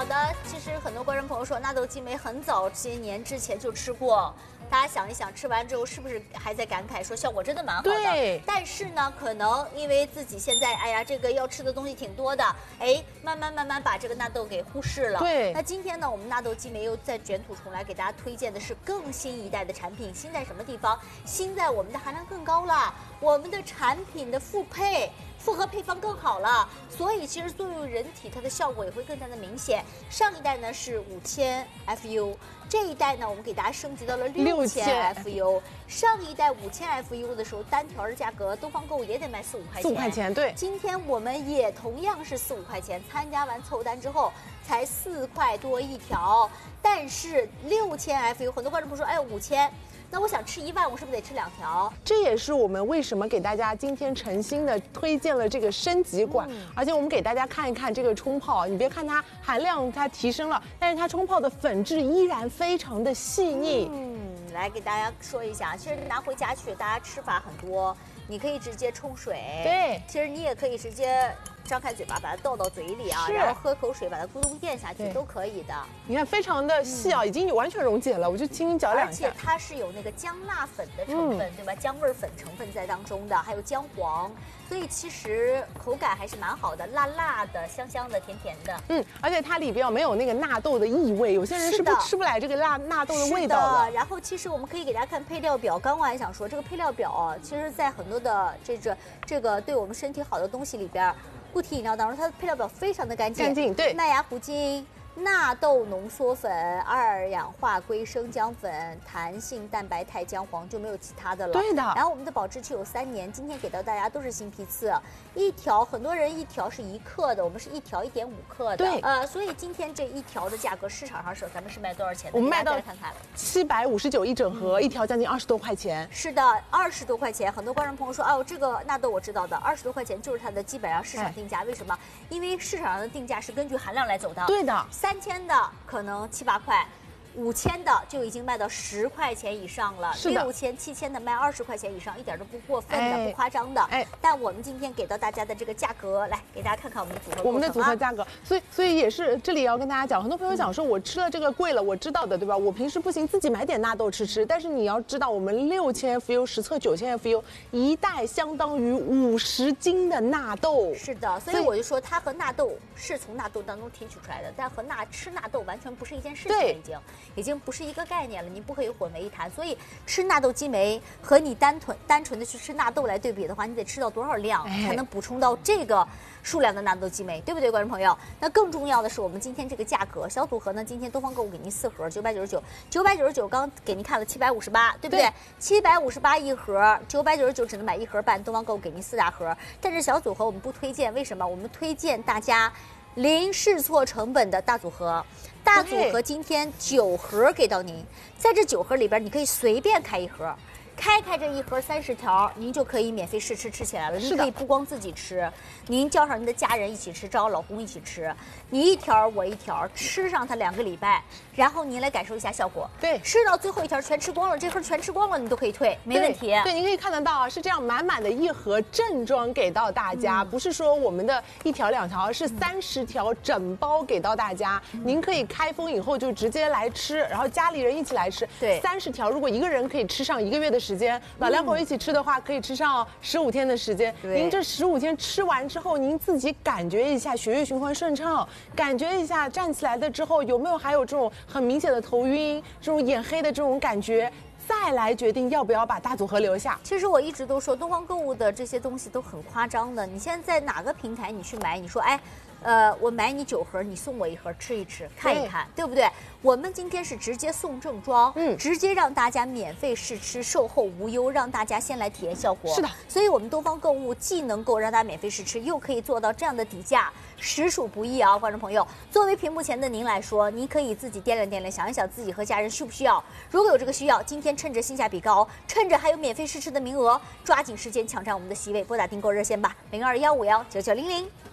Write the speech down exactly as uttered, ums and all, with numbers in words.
的，其实很多观众朋友说纳豆激酶很早些年之前就吃过，大家想一想，吃完之后是不是还在感慨说效果真的蛮好的？ 对。 但是呢，可能因为自己现在哎呀这个要吃的东西挺多的，哎，慢慢慢慢把这个纳豆给忽视了。 对。 那今天呢，我们纳豆激酶又再卷土重来，给大家推荐的是更新一代的产品。新在什么地方？新在我们的含量更高了，我们的产品的复配。复合配方更好了，所以其实作用人体它的效果也会更加的明显。上一代呢是五千 F U， 这一代呢我们给大家升级到了六千 F U。上一代五千 F U 的时候，单条的价格东方购物也得卖四五块钱。 四五块钱，对。 今天我们也同样是四五块钱，参加完凑单之后才四块多一条。但是六千 F U， 很多观众朋友说，哎，五千。那我想吃一万，我是不是得吃两条？ 这也是我们为什么给大家今天诚心的推荐了这个升级款，嗯、而且我们给大家看一看这个冲泡，你别看它含量它提升了，但是它冲泡的粉质依然非常的细腻。 嗯，来给大家说一下，其实拿回家去，大家吃法很多，你可以直接冲水， 对， 其实你也可以直接。张开嘴巴，把它倒到嘴里啊，然后喝口水，把它咕咚咽下去都可以的。 你看，非常的细啊，嗯、已经完全溶解了，我就轻轻嚼两下。 而且它是有那个姜辣粉的成分，嗯、对吧？姜味粉成分在当中的，还有姜黄，所以其实口感还是蛮好的，辣辣的、香香的、甜甜的。 嗯，而且它里边没有那个纳豆的异味，有些人是不吃不来这个辣纳豆的味道的。 是的。然后其实我们可以给大家看配料表，刚刚我还想说，这个配料表啊，其实在很多的这个这个对我们身体好的东西里边。固体饮料当中，它的配料表非常的干净， 干净对。 麦芽糊精、纳豆浓缩粉、二氧化硅生姜粉、弹性蛋白肽姜黄，就没有其他的了。 对的。 然后我们的保质期有三年，今天给到大家都是新批次，一条很多人一条是一克的，我们是一条一点五克的。 对。 呃，所以今天这一条的价格，市场上是咱们是卖多少钱的？ 我们卖到看看七百五十九一整盒，嗯、一条将近二十多块钱。 是的，二十多块钱。很多观众朋友说，哦，这个纳豆我知道的，二十多块钱就是它的基本上市场定价。哎、为什么？因为市场上的定价是根据含量来走的。 对的。 三千的可能七八块，五千的就已经卖到十块钱以上了，六千、七千的卖二十块钱以上，一点都不过分的，哎、不夸张的。哎，但我们今天给到大家的这个价格，来给大家看看我们的组合、啊。 我们的组合价格，所以所以也是这里也要跟大家讲，很多朋友讲说，我吃了这个贵了，我知道的，对吧？我平时不行，自己买点纳豆吃吃。但是你要知道，我们六千 F U 实测九千 F U， 一袋相当于五十斤的纳豆。 是的，所以我就说它和纳豆是从纳豆当中提取出来的，但和纳吃纳豆完全不是一件事情了，已经已经不是一个概念了，你不可以混为一谈。所以吃纳豆激酶和你单纯单纯的去吃纳豆来对比的话，你得吃到多少量才能补充到这个数量的纳豆激酶，对不对，观众朋友？那更重要的是我们今天这个价格，小组合呢，今天东方购物给您四盒，九百九十九，九百九十九，刚给您看了七百五十八，对不对？七百五十八一盒，九百九十九只能买一盒半，东方购物给您四大盒。但是小组合我们不推荐，为什么？我们推荐大家零试错成本的大组合。大组合今天九盒给到您，在这九盒里边，你可以随便开一盒，开开这一盒三十条，您就可以免费试吃吃起来了。您可以不光自己吃，您叫上您的家人一起吃，找老公一起吃，你一条我一条，吃上它两个礼拜，然后您来感受一下效果。 对， 吃到最后一条全吃光了，这盒全吃光了，你都可以退，没问题。 对，对您可以看得到啊，是这样满满的一盒正装给到大家，嗯、不是说我们的一条两条，是三十条整包给到大家。嗯、您可以开封以后就直接来吃，然后家里人一起来吃。 对， 三十条，如果一个人可以吃上一个月的时间，老两口一起吃的话，可以吃上十五天的时间。您这十五天吃完之后，您自己感觉一下血液循环顺畅，感觉一下站起来的之后有没有还有这种很明显的头晕、这种眼黑的这种感觉。再来决定要不要把大组合留下。 其实我一直都说，东方购物的这些东西都很夸张的。你现在在哪个平台你去买，你说哎，呃，我买你九盒，你送我一盒吃一吃，看一看， 对, 对不对？我们今天是直接送正装，嗯，直接让大家免费试吃，售后无忧，让大家先来体验效果。 是的， 所以我们东方购物既能够让大家免费试吃，又可以做到这样的底价，实属不易啊，观众朋友。作为屏幕前的您来说，您可以自己掂量掂量，想一想自己和家人需不需要。如果有这个需要，今天趁着性价比高，趁着还有免费试吃的名额，抓紧时间抢占我们的席位，拨打订购热线吧，零二幺五幺九九零零。